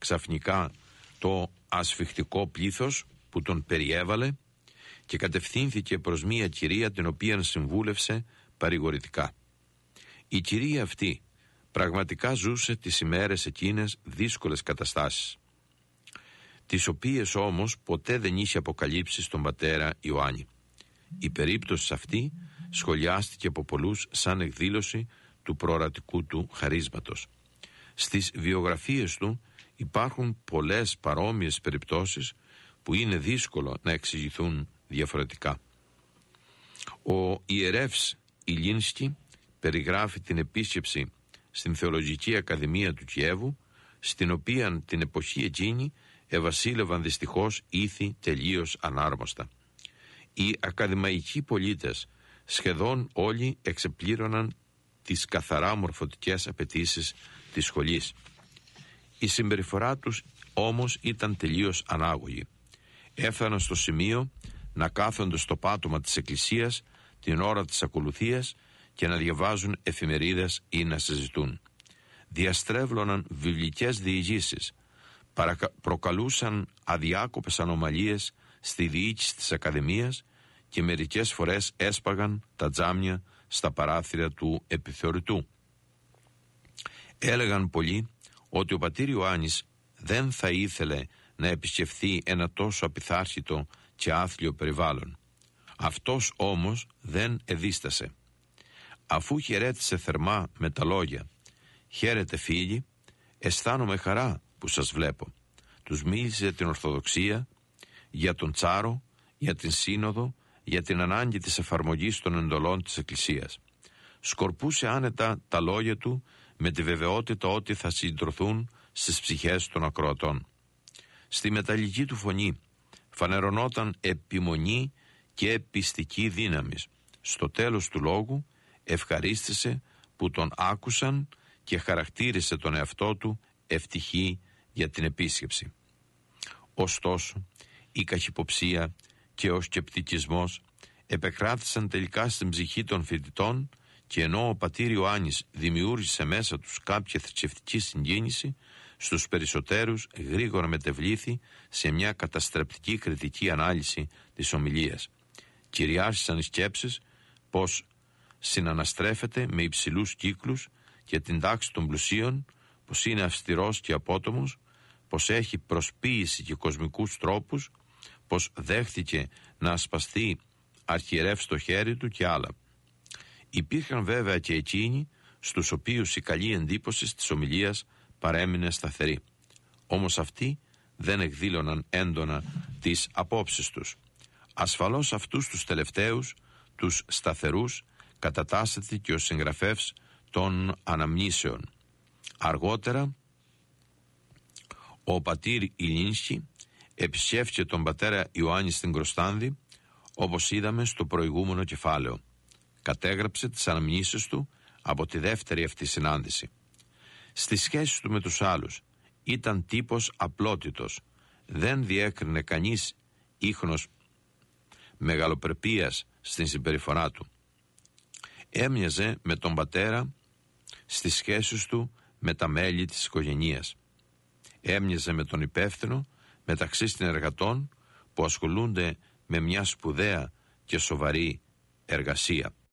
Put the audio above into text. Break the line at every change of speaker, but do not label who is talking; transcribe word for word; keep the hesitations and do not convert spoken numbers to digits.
ξαφνικά το ασφιχτικό πλήθος που τον περιέβαλε και κατευθύνθηκε προς μία κυρία την οποία συμβούλευσε παρηγορητικά. Η κυρία αυτή πραγματικά ζούσε τις ημέρες εκείνες δύσκολες καταστάσεις, τις οποίες όμως ποτέ δεν είχε αποκαλύψει στον πατέρα Ιωάννη. Η περίπτωση αυτή σχολιάστηκε από πολλούς σαν εκδήλωση του προορατικού του χαρίσματος. Στις βιογραφίες του υπάρχουν πολλές παρόμοιες περιπτώσεις που είναι δύσκολο να εξηγηθούν διαφορετικά. Ο ιερεύς Ηλίνσκι περιγράφει την επίσκεψη στην Θεολογική Ακαδημία του Κιέβου, στην οποία την εποχή εκείνη ευασίλευαν δυστυχώς ήθη τελείως ανάρμοστα. Οι ακαδημαϊκοί πολίτες σχεδόν όλοι εξεπλήρωναν τις καθαρά μορφωτικές απαιτήσεις της σχολής. Η συμπεριφορά τους όμως ήταν τελείως ανάγωγη. Έφταναν στο σημείο να κάθονται στο πάτωμα της εκκλησίας την ώρα της ακολουθίας και να διαβάζουν εφημερίδες ή να συζητούν. Διαστρέβλωναν βιβλικές διηγήσεις, παρακα... προκαλούσαν αδιάκοπες ανομαλίες στη διοίκηση της Ακαδημίας και μερικές φορές έσπαγαν τα τζάμια στα παράθυρα του επιθεωρητού. Έλεγαν πολλοί ότι ο πατήρ Ιωάννης δεν θα ήθελε να επισκεφθεί ένα τόσο απειθάρχητο και άθλιο περιβάλλον. Αυτός όμως δεν εδίστασε. Αφού χαιρέτησε θερμά με τα λόγια «Χαίρετε φίλοι, αισθάνομαι χαρά που σας βλέπω», τους μίλησε για την Ορθοδοξία, για τον Τσάρο, για την Σύνοδο, για την ανάγκη της εφαρμογής των εντολών της Εκκλησίας. Σκορπούσε άνετα τα λόγια του με τη βεβαιότητα ότι θα συγκεντρωθούν στις ψυχές των ακροατών. Στη μεταλλική του φωνή φανερωνόταν επιμονή και πιστική δύναμη. Στο τέλος του λόγου ευχαρίστησε που τον άκουσαν και χαρακτήρισε τον εαυτό του ευτυχή για την επίσκεψη. Ωστόσο, η καχυποψία και ο σκεπτικισμός επεκράτησαν τελικά στην ψυχή των φοιτητών και ενώ ο πατήρ Ιωάννης δημιούργησε μέσα τους κάποια θρησκευτική συγκίνηση, στους περισσότερους γρήγορα μετεβλήθη σε μια καταστρεπτική κριτική ανάλυση της ομιλίας. Κυριάρχησαν οι σκέψεις πως συναναστρέφεται με υψηλούς κύκλους και την τάξη των πλουσίων, πως είναι αυστηρός και απότομος, πως έχει προσποίηση και κοσμικούς τρόπους, πως δέχτηκε να ασπαστεί αρχιερεύς στο χέρι του και άλλα. Υπήρχαν βέβαια και εκείνοι στους οποίους η καλή εντύπωση της ομιλίας παρέμεινε σταθερή. Όμως αυτοί δεν εκδήλωναν έντονα τις απόψεις τους. Ασφαλώς αυτούς τους τελευταίους, τους σταθερούς, κατατάσσεται και ο συγγραφεύς των αναμνήσεων. Αργότερα ο πατήρ Ηλίνσκι επισκέφθηκε τον πατέρα Ιωάννη στην Κροστάνδη, όπως είδαμε στο προηγούμενο κεφάλαιο. Κατέγραψε τις αναμνήσεις του από τη δεύτερη αυτή συνάντηση. Στις σχέσεις του με τους άλλους ήταν τύπος απλότητος. Δεν διέκρινε κανείς ίχνος μεγαλοπρεπίας στην συμπεριφορά του. Έμοιαζε με τον πατέρα στις σχέσεις του με τα μέλη της οικογένειας. Έμοιαζε με τον υπεύθυνο μεταξύ συνεργατών που ασχολούνται με μια σπουδαία και σοβαρή εργασία.